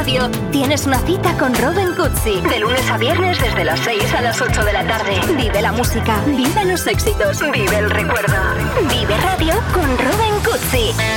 Radio, tienes una cita con Robin Cutsi. De lunes a viernes desde las 6 a las 8 de la tarde. Vive la música, vive los éxitos, vive el recuerdo. Vive Radio con Robin Cutsi.